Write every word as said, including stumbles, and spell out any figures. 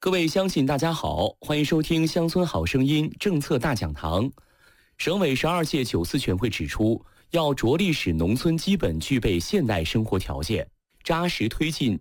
各位乡亲，大家好，欢迎收听《乡村好声音》政策大讲堂。省委十二届九次全会指出，要着力使农村基本具备现代生活条件，扎实推进